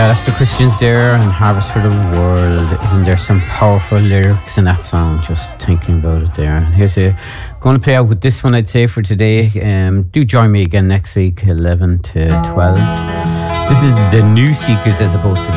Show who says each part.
Speaker 1: That's the Christians there and Harvest for the World. Isn't there some powerful lyrics in that song? Just thinking about it there. Going to play out with this one, I'd say, for today. Do join me again next week, 11 to 12. This is the New Seekers as opposed to